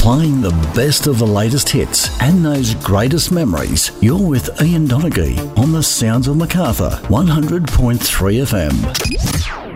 Playing the best of the latest hits and those greatest memories. You're with Ian Donaghy on the Sounds of Macarthur, 100.3 FM.